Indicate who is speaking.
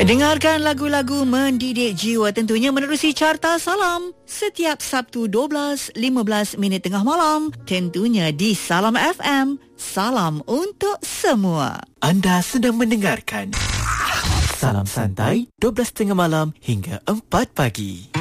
Speaker 1: Dengarkan lagu-lagu mendidik jiwa tentunya menerusi Carta Salam setiap Sabtu 12.15 minit tengah malam, tentunya di Salam FM. Salam untuk semua.
Speaker 2: Anda sedang mendengarkan Salam Santai 12.30 malam hingga 4 pagi.